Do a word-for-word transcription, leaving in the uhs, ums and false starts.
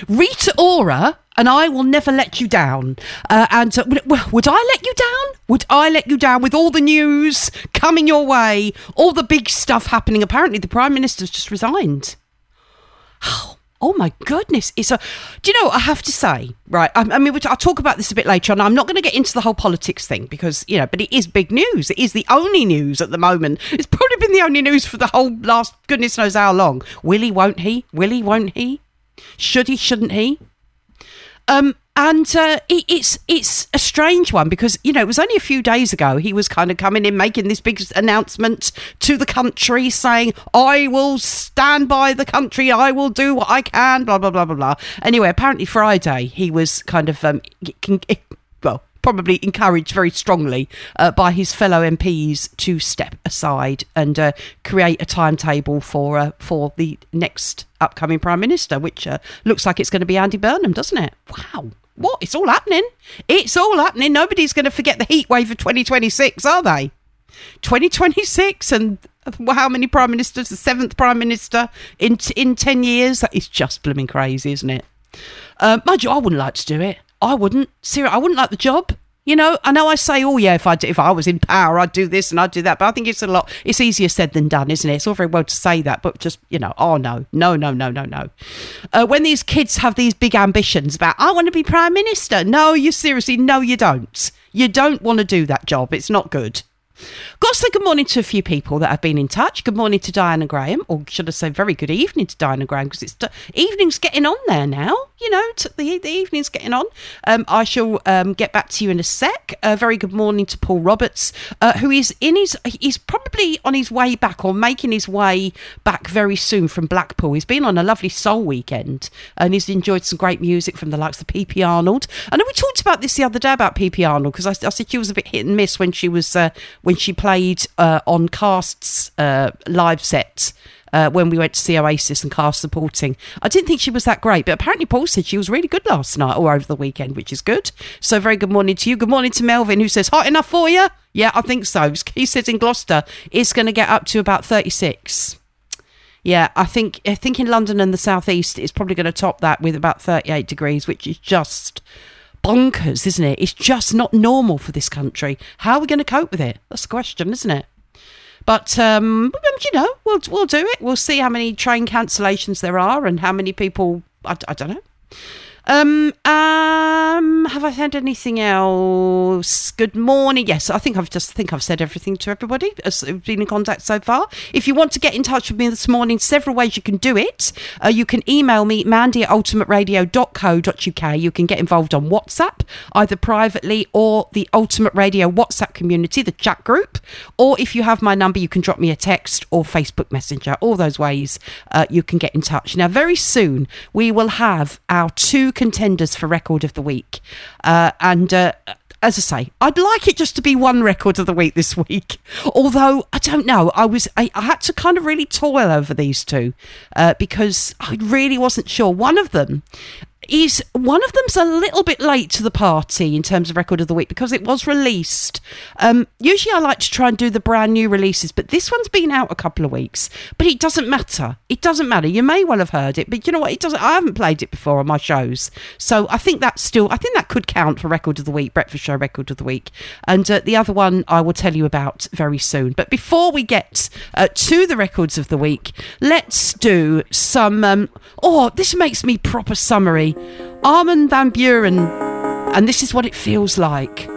Rita Ora and I Will Never Let You Down. Uh, and uh, would, would I let you down? Would I let you down with all the news coming your way, all the big stuff happening? Apparently, the Prime Minister's just resigned. Oh. Oh my goodness! It's a. Do you know? I have to say, right? I, I mean, I'll talk about this a bit later on. I'm not going to get into the whole politics thing because you know, but it is big news. It is the only news at the moment. It's probably been the only news for the whole last goodness knows how long. Will he? Won't he? Will he? Won't he? Should he? Shouldn't he? Um, and uh, it, it's it's a strange one because, you know, it was only a few days ago he was kind of coming in making this big announcement to the country saying, I will stand by the country, I will do what I can, blah, blah, blah, blah, blah. Anyway, apparently Friday he was kind of, um, well, probably encouraged very strongly uh, by his fellow M Ps to step aside and uh, create a timetable for uh, for the next upcoming Prime Minister, which uh, looks like it's going to be Andy Burnham, doesn't it? Wow. What? It's all happening. It's all happening. Nobody's going to forget the heat wave of twenty twenty-six, are they? twenty twenty-six and how many Prime Ministers? The seventh Prime Minister in in ten years? That is just blooming crazy, isn't it? Uh, mind you, I wouldn't like to do it. I wouldn't. Seriously, I wouldn't like the job. You know, I know I say, oh, yeah, if I, if I was in power, I'd do this and I'd do that. But I think it's a lot. It's easier said than done, isn't it? It's all very well to say that, but just, you know, oh, no, no, no, no, no, no. Uh, when these kids have these big ambitions about, I want to be Prime Minister. No, you seriously, no, you don't. You don't want to do that job. It's not good. Got to say good morning to a few people that have been in touch. Good morning to Diana Graham, or should I say very good evening to Diana Graham, because it's evening's getting on there now. You know, the, the evening's getting on. Um, I shall um, get back to you in a sec. A very good morning to Paul Roberts, uh, who is in his, he's probably on his way back or making his way back very soon from Blackpool. He's been on a lovely soul weekend and he's enjoyed some great music from the likes of P P Arnold. I know we talked about this the other day about P P Arnold, because I, I said she was a bit hit and miss when she was uh, when she played uh, on Cast's uh, live sets. Uh, when we went to see Oasis and Cast supporting. I didn't think she was that great, but apparently Paul said she was really good last night or over the weekend, which is good. So very good morning to you. Good morning to Melvin, who says, hot enough for you? Yeah, I think so. He says in Gloucester, it's going to get up to about thirty-six. Yeah, I think, I think in London and the southeast, it's probably going to top that with about thirty-eight degrees, which is just bonkers, isn't it? It's just not normal for this country. How are we going to cope with it? That's the question, isn't it? But, um, you know, we'll we'll do it. We'll see how many train cancellations there are and how many people, I, I don't know. Um, um, have I said anything else? Good morning. Yes, I think I've just think I've said everything to everybody as been in contact so far. If you want to get in touch with me this morning, several ways you can do it. Uh, you can email me, mandy at ultimate radio dot co dot uk. You can get involved on WhatsApp, either privately or the Ultimate Radio WhatsApp community, the chat group. Or if you have my number, you can drop me a text or Facebook Messenger. All those ways uh, you can get in touch. Now, very soon we will have our two contenders for Record of the Week. Uh, and uh, as I say, I'd like it just to be one Record of the Week this week. Although, I don't know, I was I, I had to kind of really toil over these two uh, because I really wasn't sure. One of them is one of them's a little bit late to the party in terms of Record of the Week because it was released. Um, usually I like to try and do the brand new releases, but this one's been out a couple of weeks. But it doesn't matter. It doesn't matter. You may well have heard it, but you know what? It doesn't. I haven't played it before on my shows, so I think that's still. I think that could count for Record of the Week, Breakfast Show Record of the Week, and uh, the other one I will tell you about very soon. But before we get uh, to the Records of the Week, let's do some. Um, oh, this makes me proper summery. Armin van Buuren, and this is what it feels like.